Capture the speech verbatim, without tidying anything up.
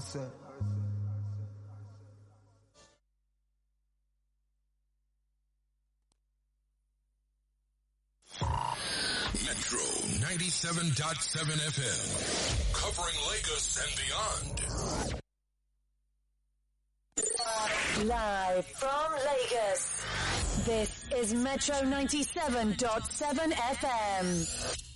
said. Metro ninety-seven point seven F M, covering Lagos and beyond. Live from Lagos, this is Metro ninety-seven point seven F M.